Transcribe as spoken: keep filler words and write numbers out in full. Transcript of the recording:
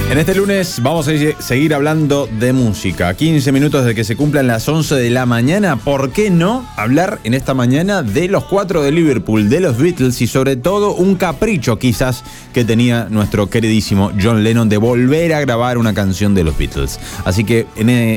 En este lunes vamos a seguir hablando de música. quince minutos de que se cumplan las once de la mañana. ¿Por qué no hablar en esta mañana de los cuatro de Liverpool, de los Beatles y sobre todo un capricho quizás que tenía nuestro queridísimo John Lennon de volver a grabar una canción de los Beatles? Así que en